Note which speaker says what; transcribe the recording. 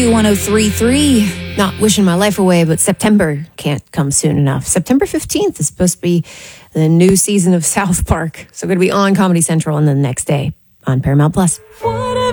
Speaker 1: Z103.3. Not wishing my life away, but September can't come soon enough. September 15th is supposed to be the new season of South Park. So going to be on Comedy Central and then the next day on Paramount Plus.